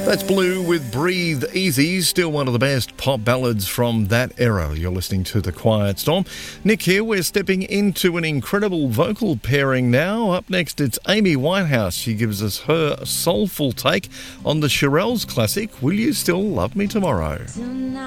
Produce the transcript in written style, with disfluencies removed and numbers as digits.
That's Blue with Breathe Easy, still one of the best pop ballads from that era. You're listening to The Quiet Storm. Nick here, we're stepping into an incredible vocal pairing now. Up next, it's Amy Winehouse. She gives us her soulful take on the Shirelles classic, Will You Still Love Me Tomorrow?